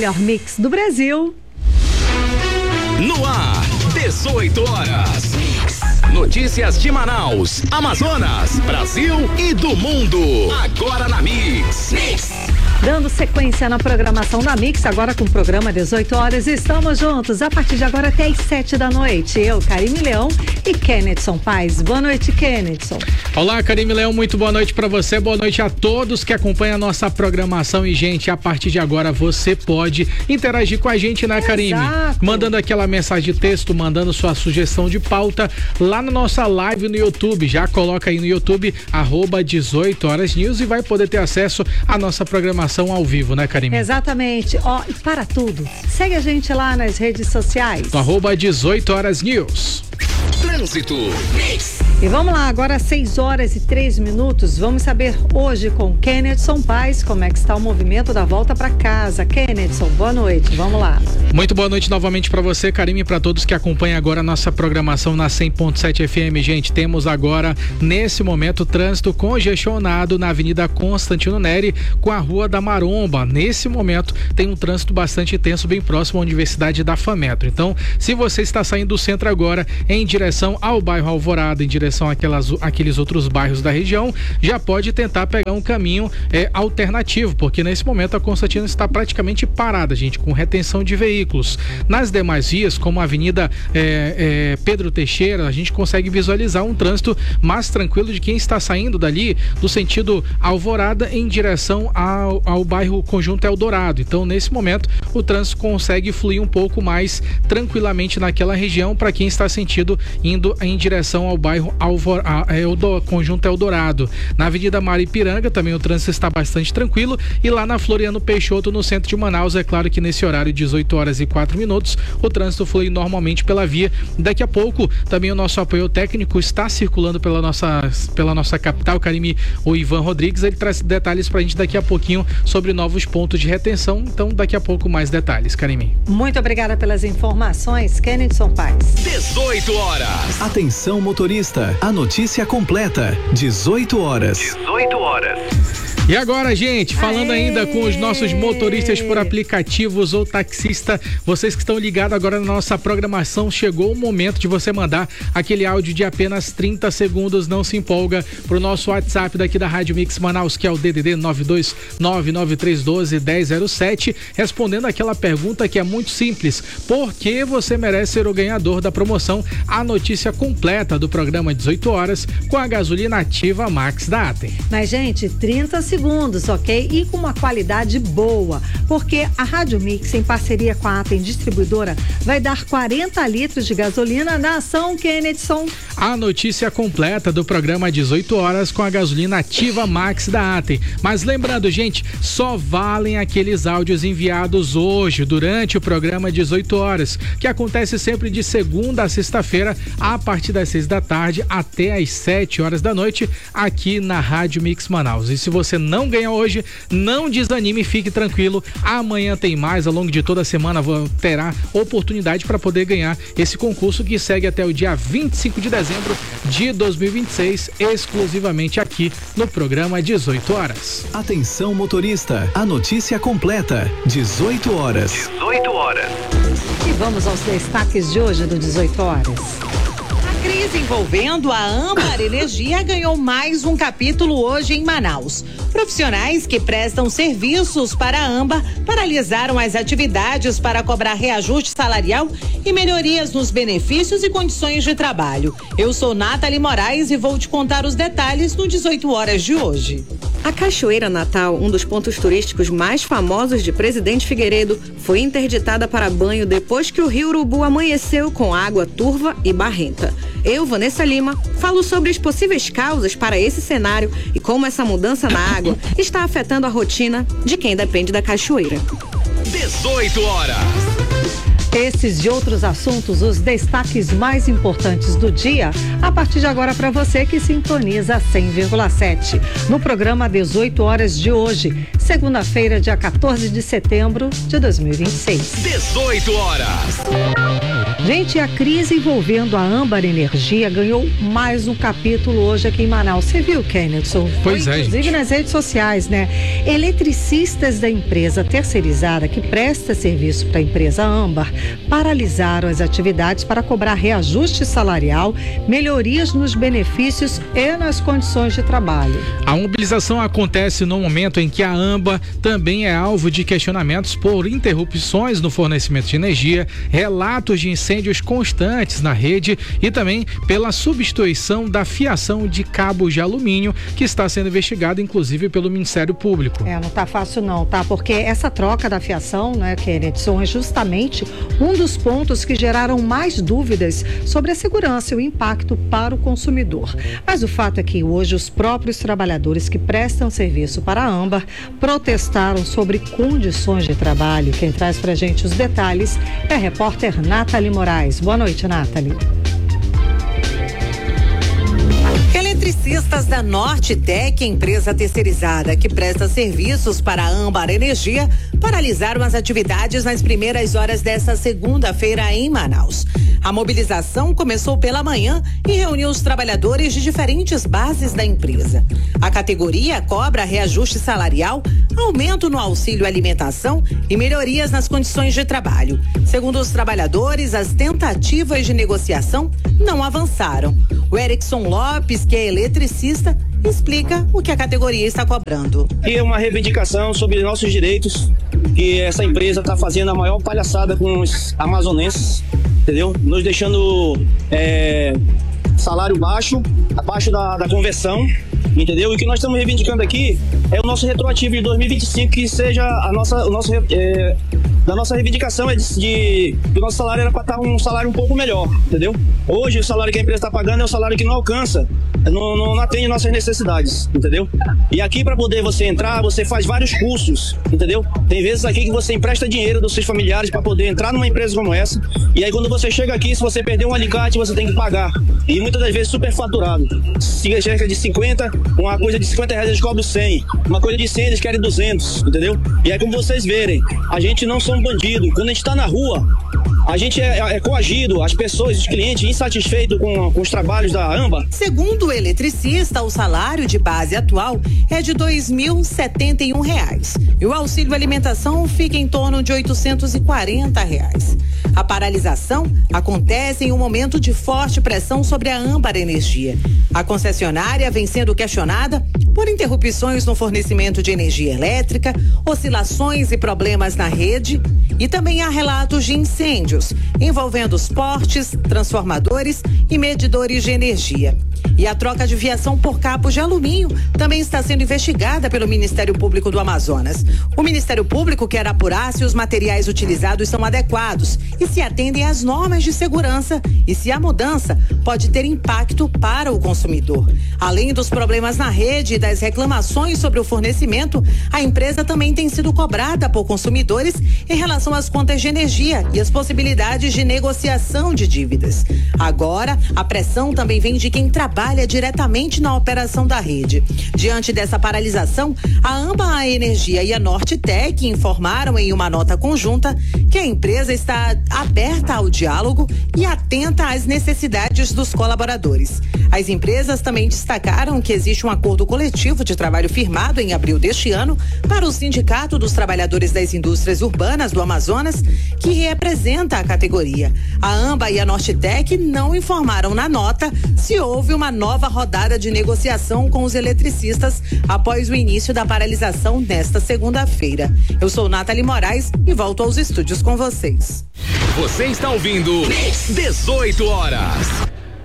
melhor mix do Brasil. No ar, 18 horas. Notícias de Manaus, Amazonas, Brasil e do mundo. Agora na Mix. Dando sequência na programação da Mix, agora com o programa 18 horas, estamos juntos a partir de agora até às 7 da noite. Eu, Karime Leão e Kennedson Paz. Boa noite, Kennedson. Olá, Karime Leão, muito boa noite para você, boa noite a todos que acompanham a nossa programação. E, gente, a partir de agora você pode interagir com a gente, né, Karime? Mandando aquela mensagem de texto, mandando sua sugestão de pauta lá na nossa live no YouTube. Já coloca aí no YouTube, @18 horas news, e vai poder ter acesso à nossa programação ao vivo, né, Karime? Exatamente. E para tudo, segue a gente lá nas redes sociais. No @18 horas news. Trânsito. E vamos lá, agora 6 horas e 3 minutos. Vamos saber hoje com Kennedson Paz como é que está o movimento da volta para casa. Kennedson, boa noite. Vamos lá. Muito boa noite novamente para você, Karime, e para todos que acompanham agora a nossa programação na 100.7 FM. Gente, temos agora, nesse momento, trânsito congestionado na Avenida Constantino Neri com a Rua da Maromba. Nesse momento, tem um trânsito bastante tenso bem próximo à Universidade da FAMetro. Então, se você está saindo do centro agora em direção ao bairro Alvorada, em direção àqueles outros bairros da região, já pode tentar pegar um caminho alternativo, porque nesse momento a Constantino está praticamente parada, gente, com retenção de veículos. Nas demais vias, como a Avenida Pedro Teixeira, a gente consegue visualizar um trânsito mais tranquilo de quem está saindo dali do sentido Alvorada em direção ao bairro Conjunto Eldorado. Então, nesse momento, o trânsito consegue fluir um pouco mais tranquilamente naquela região para quem está indo em direção ao bairro Conjunto Eldorado. Na Avenida Maripiranga também o trânsito está bastante tranquilo, e lá na Floriano Peixoto, no centro de Manaus, é claro que nesse horário 18 horas e 4 minutos o trânsito flui normalmente pela via. Daqui a pouco também o nosso apoio técnico está circulando pela nossa capital, Karime, o Ivan Rodrigues. Ele traz detalhes pra gente daqui a pouquinho sobre novos pontos de retenção. Então, daqui a pouco mais detalhes, Karime. Muito obrigada pelas informações, Kennedson Paz. 18 horas. Atenção, motorista, a notícia completa. 18 horas. 18 horas. E agora, gente, falando ainda com os nossos motoristas por aplicativos ou taxista, vocês que estão ligados agora na nossa programação, chegou o momento de você mandar aquele áudio de apenas 30 segundos, não se empolga, pro nosso WhatsApp daqui da Rádio Mix Manaus, que é o DDD 92993121007, respondendo aquela pergunta que é muito simples: por que você merece ser o ganhador da promoção? A notícia completa do programa 18 horas com a gasolina ativa Max da Atem. Mas, gente, 30 segundos, ok? E com uma qualidade boa, porque a Rádio Mix, em parceria com a Atem Distribuidora, vai dar 40 litros de gasolina na ação, Kennedson. A notícia completa do programa 18 horas com a gasolina ativa Max da Atem. Mas lembrando, gente, só valem aqueles áudios enviados hoje, durante o programa 18 horas, que acontece sempre de segunda a sexta-feira, a partir das 6 da tarde até às 7 horas da noite, aqui na Rádio Mix Manaus. E se você não ganha hoje, não desanime, fique tranquilo. Amanhã tem mais, ao longo de toda a semana terá oportunidade para poder ganhar esse concurso que segue até o dia 25 de dezembro de 2026, exclusivamente aqui no programa 18 horas. Atenção, motorista, a notícia completa. 18 horas. 18 horas. E vamos aos destaques de hoje do 18 horas. A crise envolvendo a Âmbar Energia ganhou mais um capítulo hoje em Manaus. Profissionais que prestam serviços para a Âmbar paralisaram as atividades para cobrar reajuste salarial e melhorias nos benefícios e condições de trabalho. Eu sou Nathalie Moraes e vou te contar os detalhes no 18 horas de hoje. A Cachoeira Natal, um dos pontos turísticos mais famosos de Presidente Figueiredo, foi interditada para banho depois que o rio Urubu amanheceu com água turva e barrenta. Eu, Vanessa Lima, falo sobre as possíveis causas para esse cenário e como essa mudança na água está afetando a rotina de quem depende da cachoeira. 18 horas. Esses e outros assuntos, os destaques mais importantes do dia, a partir de agora para você que sintoniza 100,7. No programa 18 horas de hoje, segunda-feira, dia 14 de setembro de 2026. 18 horas. Gente, a crise envolvendo a Âmbar Energia ganhou mais um capítulo hoje aqui em Manaus. Você viu, Kennedson? Pois é, inclusive nas redes sociais, né? Eletricistas da empresa terceirizada que presta serviço para a empresa Âmbar paralisaram as atividades para cobrar reajuste salarial, melhorias nos benefícios e nas condições de trabalho. A mobilização acontece no momento em que a Âmbar também é alvo de questionamentos por interrupções no fornecimento de energia, relatos de incêndios constantes na rede e também pela substituição da fiação de cabos de alumínio que está sendo investigado inclusive pelo Ministério Público. Não tá fácil não, tá? Porque essa troca da fiação, né, Kennedson, é justamente um dos pontos que geraram mais dúvidas sobre a segurança e o impacto para o consumidor. Mas o fato é que hoje os próprios trabalhadores que prestam serviço para a Âmbar protestaram sobre condições de trabalho. Quem traz pra gente os detalhes é a repórter Nathalie Moraes. Boa noite, Nathalie. Eletricistas da Nortec, empresa terceirizada que presta serviços para a Âmbar Energia, paralisaram as atividades nas primeiras horas desta segunda-feira em Manaus. A mobilização começou pela manhã e reuniu os trabalhadores de diferentes bases da empresa. A categoria cobra reajuste salarial, aumento no auxílio alimentação e melhorias nas condições de trabalho. Segundo os trabalhadores, as tentativas de negociação não avançaram. O Erickson Lopes, que é eletricista, explica o que a categoria está cobrando. E é uma reivindicação sobre nossos direitos, que essa empresa está fazendo a maior palhaçada com os amazonenses, entendeu? Nos deixando salário baixo, abaixo da conversão, entendeu? E o que nós estamos reivindicando aqui é o nosso retroativo de 2025, que seja da nossa reivindicação que o nosso salário era para estar um salário um pouco melhor, entendeu? Hoje o salário que a empresa está pagando é um salário que não alcança, não atende nossas necessidades, entendeu? E aqui para poder você entrar, você faz vários cursos, entendeu? Tem vezes aqui que você empresta dinheiro dos seus familiares para poder entrar numa empresa como essa, e aí quando você chega aqui, se você perder um alicate, você tem que pagar, e muitas das vezes superfaturado. Se cerca de 50, uma coisa de R$50 eles cobram 100, uma coisa de 100 eles querem 200, entendeu? E aí como vocês verem, a gente não somos bandidos. Quando a gente está na rua, a gente é coagido, as pessoas, os clientes insatisfeitos com os trabalhos da Âmbar. Segundo o eletricista, o salário de base atual é de R$2.071 e o auxílio alimentação fica em torno de R$840. A paralisação acontece em um momento de forte pressão sobre a Âmbar Energia. A concessionária vem sendo questionada por interrupções no fornecimento de energia elétrica, oscilações e problemas na rede, e também há relatos de incêndios envolvendo os postes, transformadores e medidores de energia. E a troca de fiação por cabos de alumínio também está sendo investigada pelo Ministério Público do Amazonas. O Ministério Público quer apurar se os materiais utilizados são adequados e se atendem às normas de segurança e se a mudança pode ter impacto para o consumidor. Além dos problemas na rede e das reclamações sobre o fornecimento, a empresa também tem sido cobrada por consumidores em relação às contas de energia e as possibilidades de negociação de dívidas. Agora, a pressão também vem de quem trabalha diretamente na operação da rede. Diante dessa paralisação, a Âmbar Energia e a Nortec informaram em uma nota conjunta que a empresa está aberta ao diálogo e atenta às necessidades dos colaboradores. As empresas também destacaram que existe um acordo coletivo de trabalho firmado em abril deste ano para o Sindicato dos Trabalhadores das Indústrias Urbanas do Amazonas, que representa a categoria. A Âmbar e a Nortec não informaram na nota se houve uma nova rodada de negociação com os eletricistas após o início da paralisação nesta segunda-feira. Eu sou Nathalie Moraes e volto aos estúdios com vocês. Você está ouvindo 18 horas.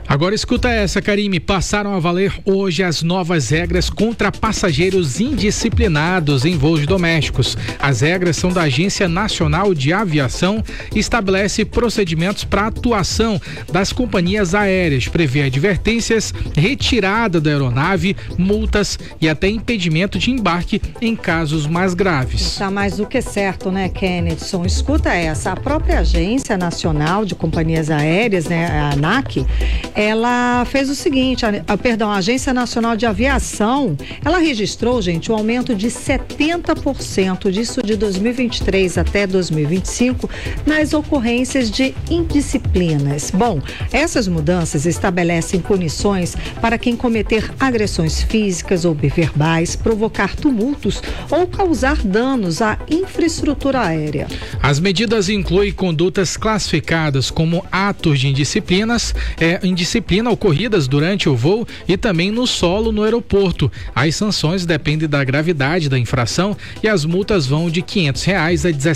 Agora escuta essa, Karime. Passaram a valer hoje as novas regras contra passageiros indisciplinados em voos domésticos. As regras são da Agência Nacional de Aviação e estabelece procedimentos para atuação das companhias aéreas, prevê advertências, retirada da aeronave, multas e até impedimento de embarque em casos mais graves. Está mais do que certo, né, Kennedson? Escuta essa. A própria Agência Nacional de Companhias Aéreas, né, a ANAC, ela fez o seguinte, a Agência Nacional de Aviação, ela registrou, gente, um aumento de 70% disso de 2023 até 2025 nas ocorrências de indisciplinas. Bom, essas mudanças estabelecem punições para quem cometer agressões físicas ou verbais, provocar tumultos ou causar danos à infraestrutura aérea. As medidas incluem condutas classificadas como atos de indisciplina ocorridas durante o voo e também no solo no aeroporto. As sanções dependem da gravidade da infração e as multas vão de R$500 a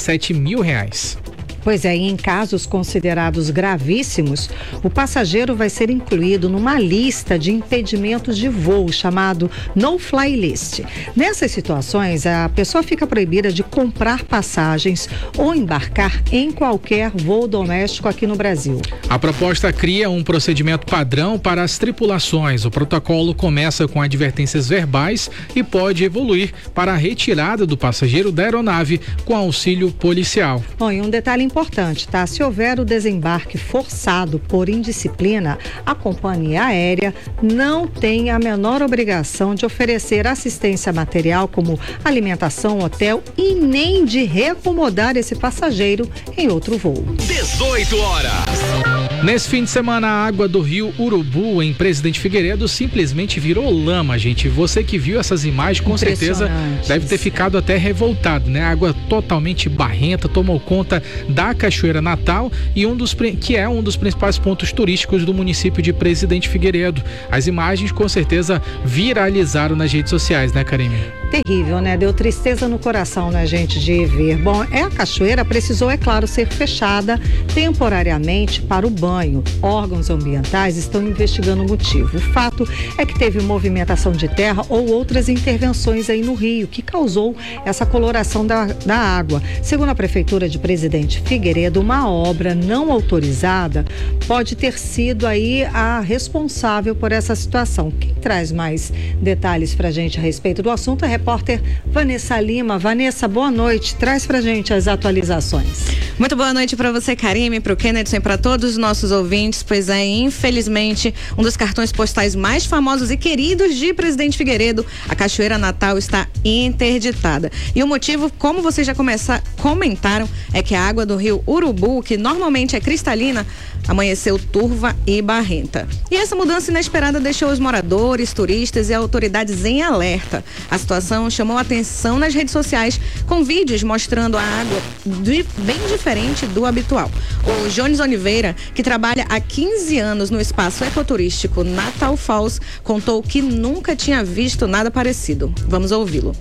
R$17.000. Pois é, e em casos considerados gravíssimos, o passageiro vai ser incluído numa lista de impedimentos de voo chamado No-Fly List. Nessas situações, a pessoa fica proibida de comprar passagens ou embarcar em qualquer voo doméstico aqui no Brasil. A proposta cria um procedimento padrão para as tripulações. O protocolo começa com advertências verbais e pode evoluir para a retirada do passageiro da aeronave com auxílio policial. Bom, e um detalhe importante, tá? Se houver o desembarque forçado por indisciplina, a companhia aérea não tem a menor obrigação de oferecer assistência material como alimentação, hotel e nem de reacomodar esse passageiro em outro voo. 18 horas. Nesse fim de semana, a água do rio Urubu, em Presidente Figueiredo, simplesmente virou lama, gente. Você que viu essas imagens, com certeza deve ter ficado até revoltado, né? A água totalmente barrenta, tomou conta da Cachoeira Natal e que é um dos principais pontos turísticos do município de Presidente Figueiredo. As imagens, com certeza, viralizaram nas redes sociais, né, Karime? Terrível, né? Deu tristeza no coração, né, gente, de ver. Bom, a cachoeira precisou, é claro, ser fechada temporariamente para o banho. Órgãos ambientais estão investigando o motivo. O fato é que teve movimentação de terra ou outras intervenções aí no rio, que causou essa coloração da água. Segundo a Prefeitura de Presidente Figueiredo, uma obra não autorizada pode ter sido aí a responsável por essa situação. Quem traz mais detalhes pra gente a respeito do assunto é a repórter Vanessa Lima. Vanessa, boa noite. Traz pra gente as atualizações. Muito boa noite para você, Karime, para o Kennedson e para todos os nossos ouvintes. Pois é, infelizmente, um dos cartões postais mais famosos e queridos de Presidente Figueiredo, a Cachoeira Natal, está interditada. E o motivo, como vocês já comentaram, é que a água do rio Urubu, que normalmente é cristalina, amanheceu turva e barrenta. E essa mudança inesperada deixou os moradores, turistas e autoridades em alerta. A situação chamou a atenção nas redes sociais, com vídeos mostrando a água bem diferente do habitual. O Jones Oliveira, que trabalha há 15 anos no espaço ecoturístico Natal Falls, contou que nunca tinha visto nada parecido. Vamos ouvi-lo.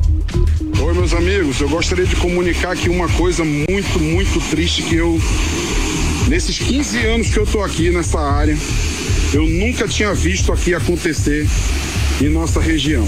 Oi, meus amigos, eu gostaria de comunicar aqui uma coisa muito, muito triste que nesses 15 anos que eu tô aqui nessa área, eu nunca tinha visto aqui acontecer em nossa região.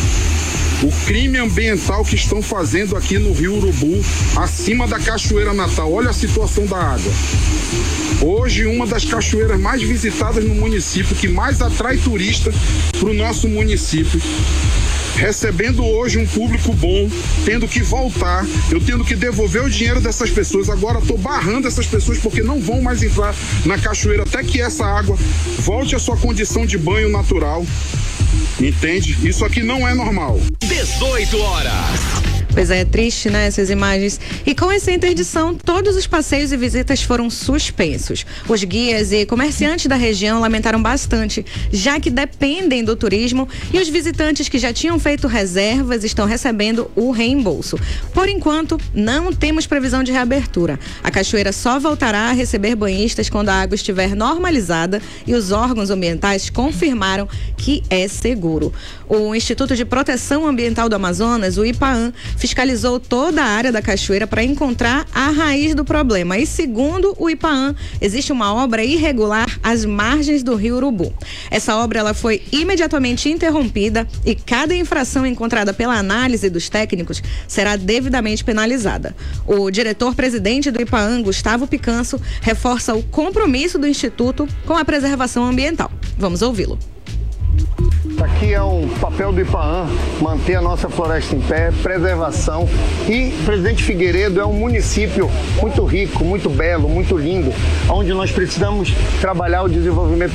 O crime ambiental que estão fazendo aqui no rio Urubu, acima da Cachoeira Natal. Olha a situação da água. Hoje, uma das cachoeiras mais visitadas no município, que mais atrai turista para o nosso município. Recebendo hoje um público bom, tendo que voltar, eu tendo que devolver o dinheiro dessas pessoas. Agora estou barrando essas pessoas porque não vão mais entrar na cachoeira até que essa água volte à sua condição de banho natural. Entende? Isso aqui não é normal. 18 horas. Pois é triste, né, essas imagens. E com essa interdição, todos os passeios e visitas foram suspensos. Os guias e comerciantes da região lamentaram bastante, já que dependem do turismo e os visitantes que já tinham feito reservas estão recebendo o reembolso. Por enquanto, não temos previsão de reabertura. A cachoeira só voltará a receber banhistas quando a água estiver normalizada e os órgãos ambientais confirmaram que é seguro. O Instituto de Proteção Ambiental do Amazonas, o IPAAM, fiscalizou toda a área da cachoeira para encontrar a raiz do problema. E segundo o IPAAM, existe uma obra irregular às margens do Rio Urubu. Essa obra ela foi imediatamente interrompida e cada infração encontrada pela análise dos técnicos será devidamente penalizada. O diretor-presidente do IPAAM, Gustavo Picanso, reforça o compromisso do Instituto com a preservação ambiental. Vamos ouvi-lo. Aqui é o papel do IPAAM, manter a nossa floresta em pé, preservação. E Presidente Figueiredo é um município muito rico, muito belo, muito lindo, onde nós precisamos trabalhar o desenvolvimento.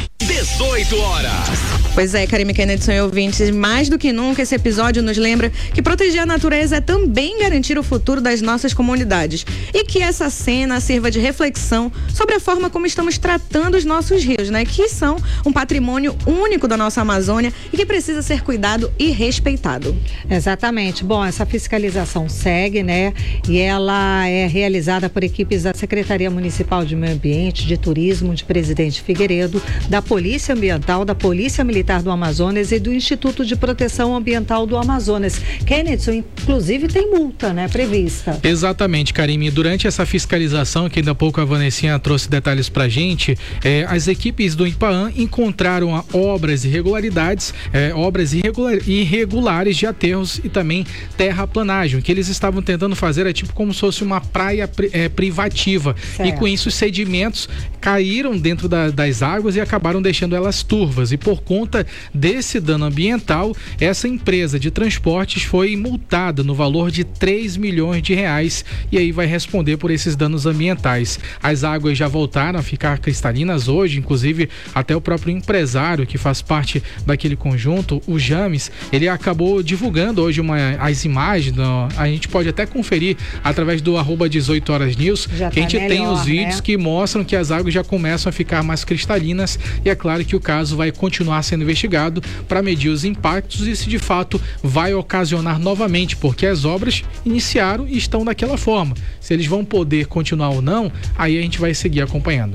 18 horas. Pois é, Karime, Kennedy e ouvintes, mais do que nunca esse episódio nos lembra que proteger a natureza é também garantir o futuro das nossas comunidades e que essa cena sirva de reflexão sobre a forma como estamos tratando os nossos rios, né? Que são um patrimônio único da nossa Amazônia e que precisa ser cuidado e respeitado. Exatamente. Bom, essa fiscalização segue, né? E ela é realizada por equipes da Secretaria Municipal de Meio Ambiente, de Turismo, de Presidente Figueiredo, da Polícia Ambiental, da Polícia Militar do Amazonas e do Instituto de Proteção Ambiental do Amazonas. Kennedy, inclusive tem multa, né, prevista. Exatamente, Karime. Durante essa fiscalização, que ainda há pouco a Vanessinha trouxe detalhes pra gente, as equipes do IPAAM encontraram obras irregularidades, obras irregulares de aterros e também terraplanagem. O que eles estavam tentando fazer é tipo como se fosse uma praia privativa. Certo. E com isso os sedimentos caíram dentro das águas e acabaram deixando elas turvas. E por conta desse dano ambiental, essa empresa de transportes foi multada no valor de 3 milhões de reais e aí vai responder por esses danos ambientais. As águas já voltaram a ficar cristalinas hoje, inclusive até o próprio empresário que faz parte daquele conjunto, o James, ele acabou divulgando hoje as imagens, a gente pode até conferir através do @18horasnews, que a gente tem os vídeos, né, que mostram que as águas já começam a ficar mais cristalinas e é claro que o caso vai continuar sendo investigado para medir os impactos e se de fato vai ocasionar novamente, porque as obras iniciaram e estão daquela forma. Se eles vão poder continuar ou não, aí a gente vai seguir acompanhando.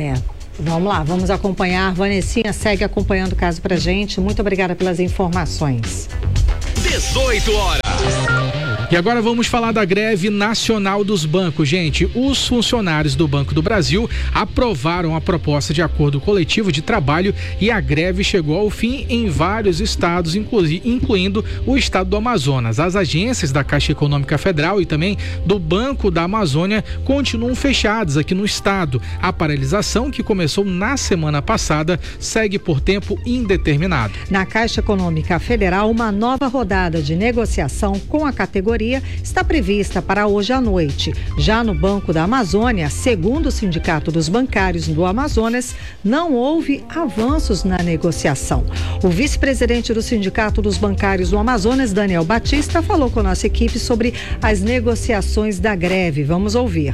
Vamos lá, vamos acompanhar. Vanessinha segue acompanhando o caso pra gente. Muito obrigada pelas informações. 18 horas. E agora vamos falar da greve nacional dos bancos, gente. Os funcionários do Banco do Brasil aprovaram a proposta de acordo coletivo de trabalho e a greve chegou ao fim em vários estados, incluindo o estado do Amazonas. As agências da Caixa Econômica Federal e também do Banco da Amazônia continuam fechadas aqui no estado. A paralisação, que começou na semana passada, segue por tempo indeterminado. Na Caixa Econômica Federal, uma nova rodada de negociação com a categoria está prevista para hoje à noite. Já no Banco da Amazônia, segundo o Sindicato dos Bancários do Amazonas, não houve avanços na negociação. O vice-presidente do Sindicato dos Bancários do Amazonas, Daniel Batista, falou com a nossa equipe sobre as negociações da greve. Vamos ouvir.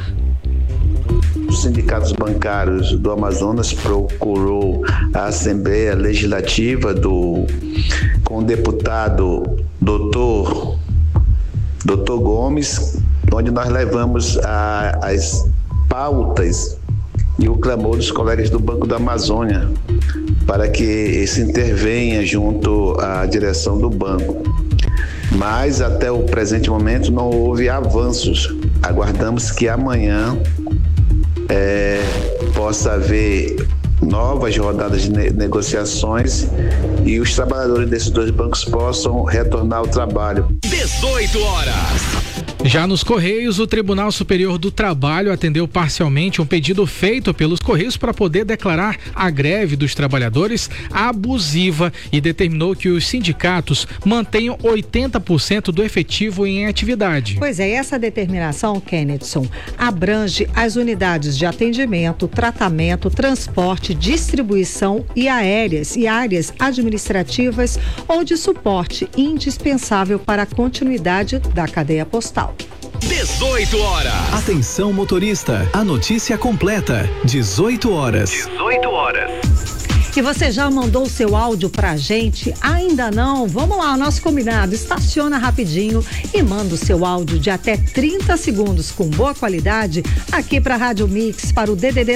Os sindicatos bancários do Amazonas procurou a Assembleia Legislativa com o deputado Dr. Gomes, onde nós levamos as pautas e o clamor dos colegas do Banco da Amazônia para que se intervenha junto à direção do banco. Mas até o presente momento não houve avanços. Aguardamos que amanhã possa haver novas rodadas de negociações e os trabalhadores desses dois bancos possam retornar ao trabalho. 18 horas. Já nos Correios, o Tribunal Superior do Trabalho atendeu parcialmente um pedido feito pelos Correios para poder declarar a greve dos trabalhadores abusiva e determinou que os sindicatos mantenham 80% do efetivo em atividade. Pois é, essa determinação, Kennedson, abrange as unidades de atendimento, tratamento, transporte, distribuição e áreas administrativas ou de suporte indispensável para a continuidade da cadeia postal. 18 horas. Atenção, motorista, a notícia completa. 18 horas. 18 horas. E você já mandou o seu áudio pra gente? Ainda não? Vamos lá, o nosso combinado. Estaciona rapidinho e manda o seu áudio de até 30 segundos com boa qualidade aqui pra Rádio Mix para o DDD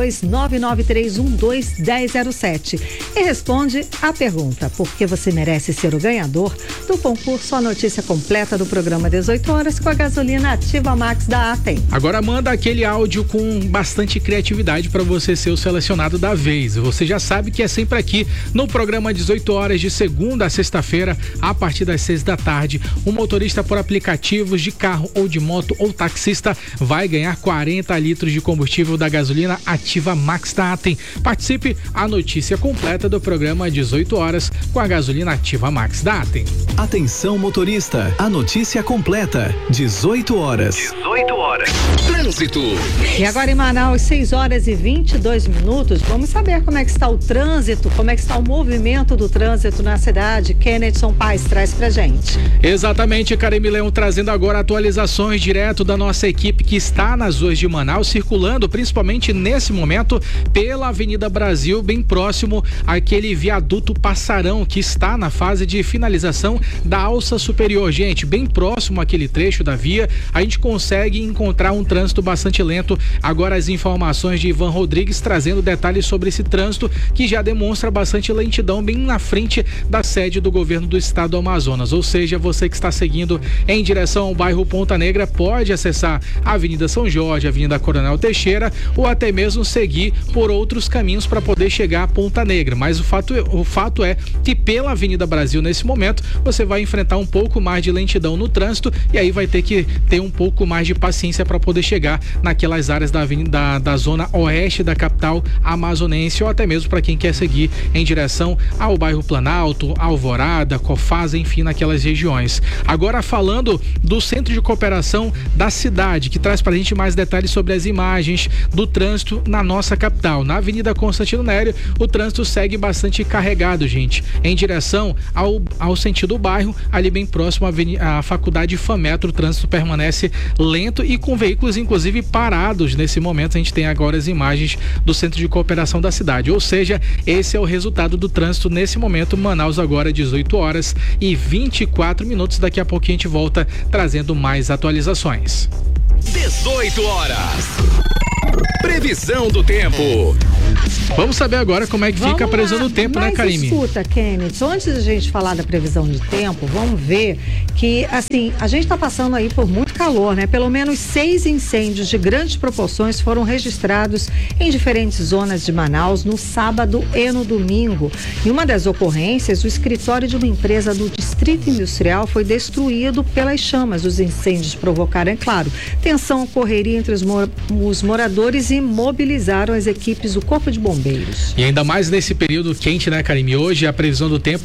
929993121007 e responde a pergunta: por que você merece ser o ganhador do concurso A Notícia Completa do programa 18 horas com a gasolina Ativa Max da Atem. Agora manda aquele áudio com bastante criatividade para você ser o selecionado da vez. Você já sabe que é sempre aqui no programa 18 horas de segunda a sexta-feira, a partir das 6 da tarde. Um motorista por aplicativos de carro ou de moto ou taxista vai ganhar 40 litros de combustível da gasolina Ativa Max da Atem. Participe, a notícia completa do programa 18 horas com a gasolina Ativa Max da Atem. Atenção motorista, a notícia completa, 18 horas. 18 horas. Trânsito. E agora em Manaus, 6 horas e 22 minutos, vamos saber como é que está o trânsito, como é que está o movimento do trânsito na cidade. Kennedson Paes traz pra gente. Exatamente, Karime Leão, trazendo agora atualizações direto da nossa equipe que está nas ruas de Manaus, circulando principalmente nesse momento pela Avenida Brasil, bem próximo àquele viaduto Passarão que está na fase de finalização da alça superior. Gente, bem próximo àquele trecho da via, a gente consegue encontrar um trânsito bastante lento. Agora as informações de Ivan Rodrigues trazendo detalhes sobre esse trânsito que já demonstra bastante lentidão bem na frente da sede do governo do estado do Amazonas. Ou seja, você que está seguindo em direção ao bairro Ponta Negra pode acessar a Avenida São Jorge, a Avenida Coronel Teixeira ou até mesmo seguir por outros caminhos para poder chegar a Ponta Negra. Mas o fato é que pela Avenida Brasil nesse momento você vai enfrentar um pouco mais de lentidão no trânsito e aí vai ter que ter um pouco mais de paciência para poder chegar naquelas áreas da zona oeste da capital amazonense ou até mesmo para quem quer seguir em direção ao bairro Planalto, Alvorada, Cofasa, enfim, naquelas regiões. Agora falando do Centro de Cooperação da cidade, que traz pra gente mais detalhes sobre as imagens do trânsito na nossa capital. Na Avenida Constantino Nery, o trânsito segue bastante carregado, gente, em direção ao sentido bairro, ali bem próximo à Faculdade FAMetro, o trânsito permanece lento e com veículos inclusive parados. Nesse momento a gente tem agora as imagens do Centro de Cooperação da cidade, ou seja, esse é o resultado do trânsito nesse momento. Manaus agora 18 horas e 24 minutos, daqui a pouquinho a gente volta trazendo mais atualizações. 18 horas. Previsão do tempo. Vamos saber agora como é que fica a previsão do tempo, né, Karime? Escuta, Kenneth, antes da gente falar da previsão de tempo, vamos ver que, assim, a gente está passando aí por muito calor, né? Pelo menos 6 incêndios de grandes proporções foram registrados em diferentes zonas de Manaus no sábado e no domingo. Em uma das ocorrências, o escritório de uma empresa do Distrito Industrial foi destruído pelas chamas. Os incêndios provocaram, é claro, tensão, correria entre os moradores e mobilizaram as equipes do Corpo de Bombeiros. E ainda mais nesse período quente, né, Karime? Hoje a previsão do tempo